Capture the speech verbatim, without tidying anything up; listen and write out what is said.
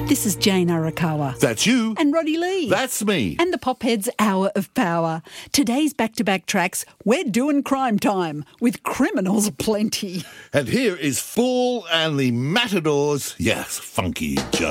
This is Jane Arakawa. That's you. And Roddy Lee. That's me. And the Popheads Hour of Power. Today's back-to-back tracks, we're doing crime time with criminals aplenty. And here is Fool and the Matadors. Yes, Funky Joe.